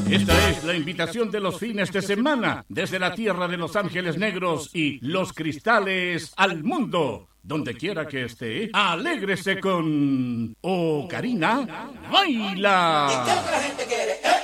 Esta es la invitación de los fines de semana desde la tierra de Los Ángeles Negros y Los Cristales al mundo. Donde quiera que esté, alégrese con Ocarina Baila. ¿Y qué otra gente quiere?